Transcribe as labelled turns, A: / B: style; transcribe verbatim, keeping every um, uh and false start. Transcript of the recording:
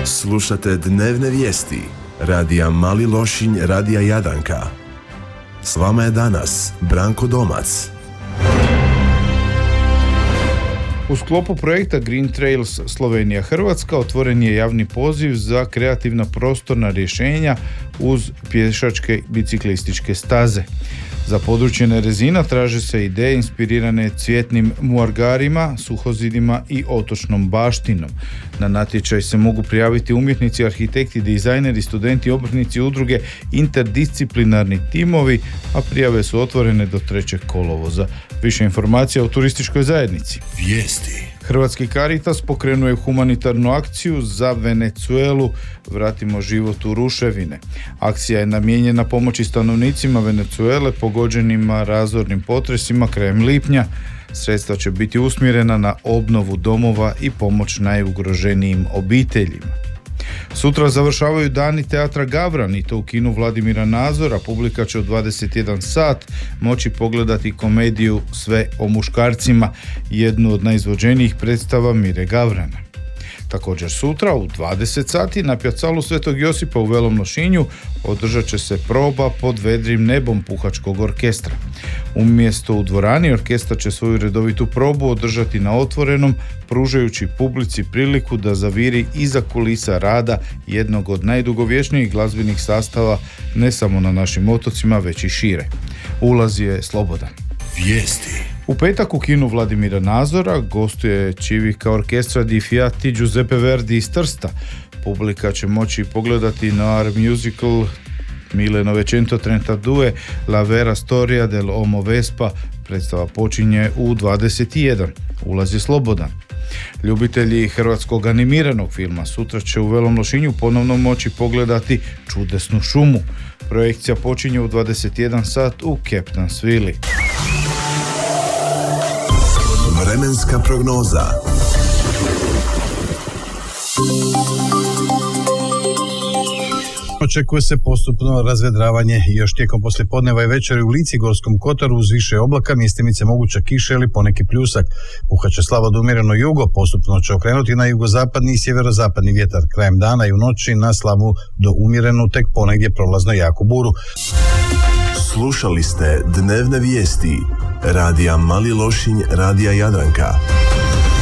A: Slušate dnevne vijesti radija Mali Lošinj, radija Jadranka. S vama je danas Branko Domac.
B: U sklopu projekta Green Trails Slovenija-Hrvatska otvoren je javni poziv za kreativna prostorna rješenja uz pješačke biciklističke staze. Za područje Nerezina traže se ideje inspirirane cvjetnim muargarima, suhozidima i otočnom baštinom. Na natječaj se mogu prijaviti umjetnici, arhitekti, dizajneri, studenti, obrtnici, udruge, interdisciplinarni timovi, a prijave su otvorene do trećeg kolovoza. Više informacija o turističkoj zajednici.
A: Vijesti.
B: Hrvatski Caritas pokrenuo je humanitarnu akciju za Venezuelu Vratimo život u ruševine. Akcija je namijenjena pomoći stanovnicima Venezuele pogođenima razornim potresima krajem lipnja. Sredstva će biti usmjerena na obnovu domova i pomoć najugroženijim obiteljima. Sutra završavaju dani teatra Gavran i to u kinu Vladimira Nazora. Publika će u dvadeset jedan sat moći pogledati komediju Sve o muškarcima, jednu od najizvođenijih predstava Mire Gavrana. Također sutra u dvadeset sati na pjacalu Svetog Josipa u Velom Lošinju održat će se proba pod vedrim nebom puhačkog orkestra. Umjesto u dvorani, orkestar će svoju redovitu probu održati na otvorenom, pružajući publici priliku da zaviri iza kulisa rada jednog od najdugovječnijih glazbenih sastava ne samo na našim otocima, već i šire. Ulaz je slobodan.
A: Vijesti.
B: U petak u kinu Vladimira Nazora gostuje Civica Orchestra di Fiati Giuseppe Verdi iz Trsta. Publika će moći pogledati noir musical millenovecentotredue La vera storia del Homo Vespa. Predstava počinje u dvadeset jedan. Ulaz je slobodan. Ljubitelji hrvatskog animiranog filma sutra će u Velom Lošinju ponovno moći pogledati Čudesnu šumu. Projekcija počinje u dvadeset jedan sat u Captansville.
A: Vremenska prognoza.
C: Očekuje se postupno razvedravanje još tijekom poslijepodneva i večeri u Lici, Gorskom kotaru uz više oblaka, mjestimice moguća kiša ili poneki pljusak. Puhat će slabo do umjereno jugo, postupno će okrenuti na jugozapadni i sjeverozapadni vjetar. Krajem dana i u noći na slabu do umjerenu, tek ponegdje prolazno jaku buru.
A: Slušali ste dnevne vijesti radija Mali Lošinj, radija Jadranka.